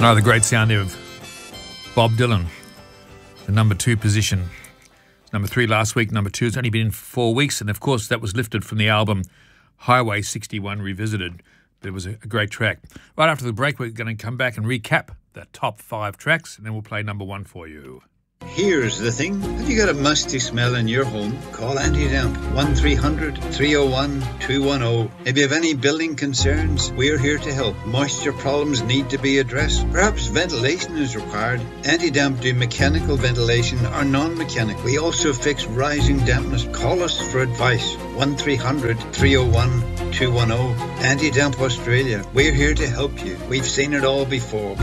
Oh, the great sound of Bob Dylan, the number 2 position. Number 3 last week, number 2 has only been in for 4 weeks, and of course that was lifted from the album Highway 61 Revisited. But it was a great track. Right after the break, we're going to come back and recap the top 5 tracks, and then we'll play number 1 for you. Here's the thing. Have you got a musty smell in your home? Call Anti-Damp 1300-301-210. If you have any building concerns, we're here to help. Moisture problems need to be addressed. Perhaps ventilation is required. Anti-Damp do mechanical ventilation or non-mechanical. We also fix rising dampness. Call us for advice. 1300-301-210. Anti-Damp Australia. We're here to help you. We've seen it all before.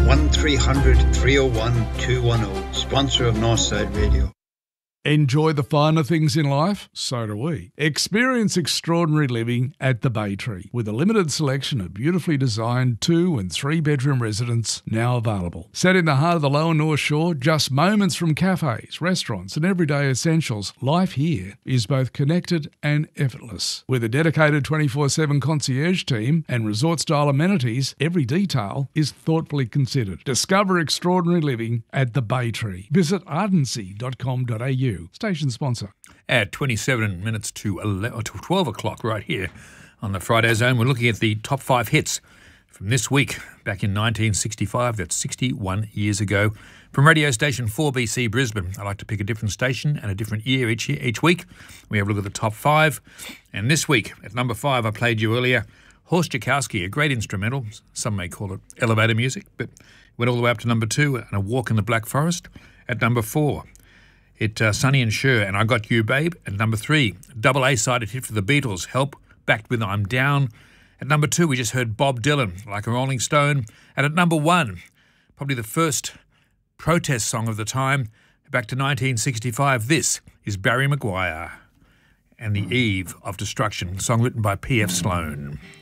1300-301-210. Sponsor of Northside Radio. Enjoy the finer things in life? So do we. Experience extraordinary living at the Bay Tree with a limited selection of beautifully designed 2- and 3-bedroom residences now available. Set in the heart of the Lower North Shore, just moments from cafes, restaurants and everyday essentials, life here is both connected and effortless. With a dedicated 24/7 concierge team and resort-style amenities, every detail is thoughtfully considered. Discover extraordinary living at the Bay Tree. Visit ardency.com.au. Station sponsor. At 27 minutes to 12 o'clock right here on the Friday Zone, we're looking at the top 5 hits from this week, back in 1965. That's 61 years ago. From radio station 4BC Brisbane, I like to pick a different station and a different year each week. We have a look at the top 5. And this week, at number 5, I played you earlier, Horst Jakowski, a great instrumental. Some may call it elevator music, but went all the way up to number 2, and A Walk in the Black Forest. At number 4, Sonny and Cher and I Got You Babe. At number 3, double A-sided hit for the Beatles, Help, backed with I'm Down. At number 2, we just heard Bob Dylan, Like a Rolling Stone. And at number 1, probably the first protest song of the time, back to 1965, this is Barry Maguire and The Eve of Destruction, song written by P.F. Sloan.